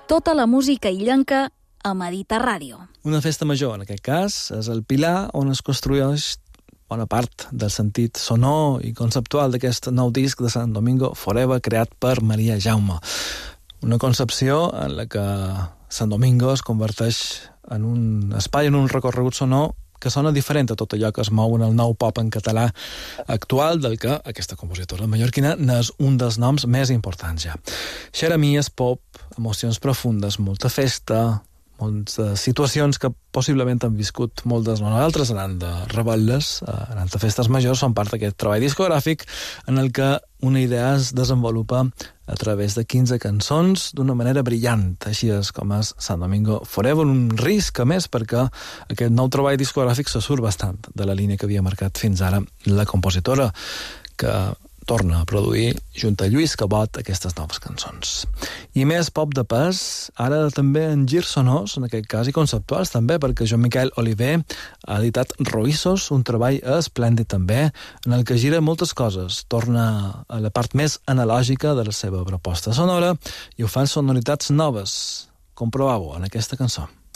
Tota la música illenca a Mediterràdio. Una festa major, en aquest cas, és el pilar on es construeix bona part del sentit sonor i conceptual d'aquest nou disc de Sant Domingo Forever, creat per Maria Jaume. Una concepció en la que Sant Domingo es converteix en un espai, en un recorregut sonor que sona diferent a tot allò que es mou en el nou pop en català actual, del que aquesta compositora mallorquina n'és un dels noms més importants ja. Xeremies, pop, emocions profundes, molta festa, moltes situacions que possiblement han viscut moltes de nosaltres anant de rebel·les, anant a festes majors, són part d'aquest treball discogràfic en el que una idea es desenvolupa a través de 15 cançons d'una manera brillant, així és com és Sant Domingo Forever, un risc a més perquè aquest nou treball discogràfic se surt bastant de la línia que havia marcat fins ara la compositora, que torna a produir, junt a Lluís Cabot, aquestes noves cançons. I més pop de pes, ara també en girs sonors, en aquest cas, i conceptuals també, perquè Joan-Miquel Oliver ha editat Roïssos, un treball esplèndid també, en el que gira moltes coses. Torna a la part més analògica de la seva proposta sonora i ho fa en sonoritats noves. Comproveu-ho en aquesta cançó.